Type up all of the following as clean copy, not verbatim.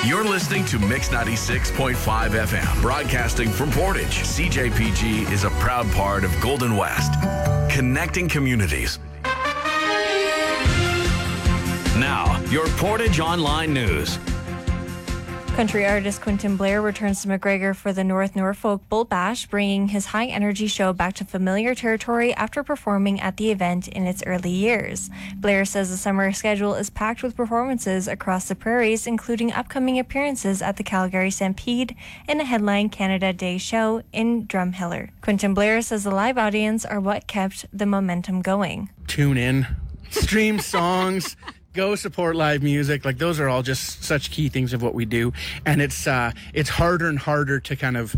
You're listening to Mix 96.5 FM, broadcasting from Portage. CJPG is a proud part of Golden West, connecting communities. Now, your Portage Online News. Country artist Quentin Blair returns to McGregor for the North Norfolk Bull Bash, bringing his high-energy show back to familiar territory after performing at the event in its early years. Blair says the summer schedule is packed with performances across the prairies, including upcoming appearances at the Calgary Stampede and a headline Canada Day show in Drumheller. Quentin Blair says the live audience are what kept the momentum going. Tune in, stream songs, go support live music. Like, those are all just such key things of what we do. And it's harder and harder to kind of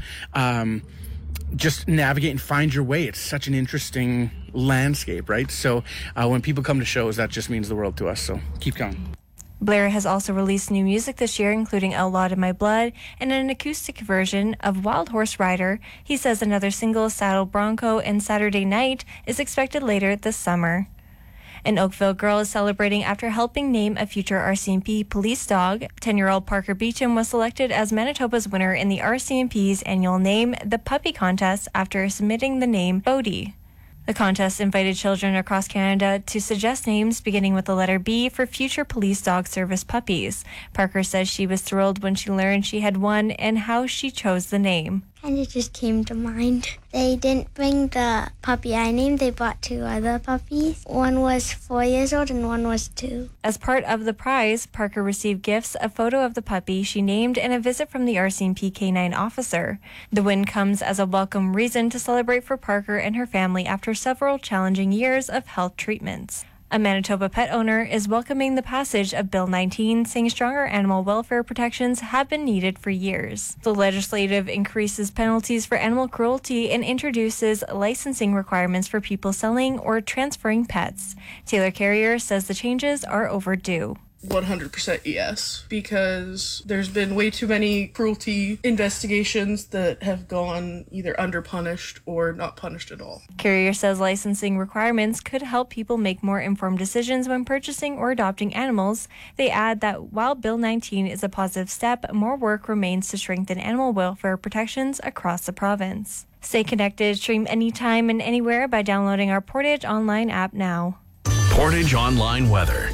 just navigate and find your way. It's such an interesting landscape, right? So when people come to shows, that just means the world to us. So keep going. Blair has also released new music this year, including Outlawed in My Blood and an acoustic version of Wild Horse Rider. He says another single, Saddle Bronco and Saturday Night, is expected later this summer. An Oakville girl is celebrating after helping name a future RCMP police dog. 10-year-old Parker Beecham was selected as Manitoba's winner in the RCMP's annual Name the Puppy contest after submitting the name Bodie. The contest invited children across Canada to suggest names beginning with the letter B for future police dog service puppies. Parker says she was thrilled when she learned she had won and how she chose the name. And it just came to mind. They didn't bring the puppy I named. They brought two other puppies. One was 4 years old and one was 2. As part of the prize, Parker received gifts, a photo of the puppy she named, and a visit from the RCMP K-9 officer. The win comes as a welcome reason to celebrate for Parker and her family after several challenging years of health treatments. A Manitoba pet owner is welcoming the passage of Bill 19, saying stronger animal welfare protections have been needed for years. The legislative increases penalties for animal cruelty and introduces licensing requirements for people selling or transferring pets. Taylor Carrier says the changes are overdue. 100% yes, because there's been way too many cruelty investigations that have gone either underpunished or not punished at all. Carrier says licensing requirements could help people make more informed decisions when purchasing or adopting animals. They add that while Bill 19 is a positive step, more work remains to strengthen animal welfare protections across the province. Stay connected, stream anytime and anywhere by downloading our Portage Online app now. Portage Online Weather.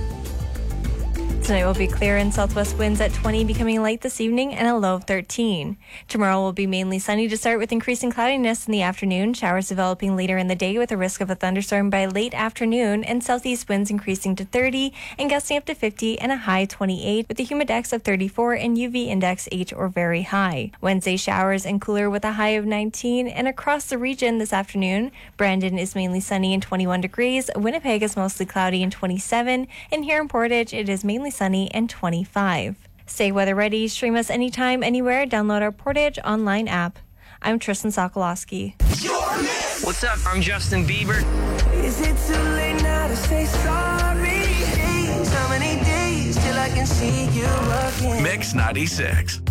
Tonight will be clear and southwest winds at 20, becoming light this evening, and a low of 13. Tomorrow will be mainly sunny to start with increasing cloudiness in the afternoon, showers developing later in the day with a risk of a thunderstorm by late afternoon, and southeast winds increasing to 30 and gusting up to 50 and a high 28 with a humidex of 34 and UV index 8 or very high. Wednesday showers and cooler with a high of 19, and across the region this afternoon, Brandon is mainly sunny and 21 degrees, Winnipeg is mostly cloudy and 27, and here in Portage it is mainly sunny and 25. Stay weather ready. Stream us anytime, anywhere. Download our Portage Online app. I'm Tristan Sokolowski. What's up? I'm Justin Bieber. Is it too late now to say sorry? How many days till I can see you again? Mix 96.